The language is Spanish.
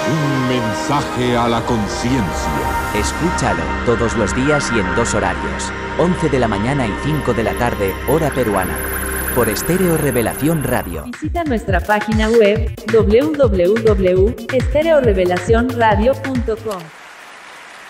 Un mensaje a la conciencia. Escúchalo todos los días y en 2 horarios. 11 de la mañana y 5 de la tarde, hora peruana. Por Estéreo Revelación Radio. Visita nuestra página web www.estereorevelacionradio.com.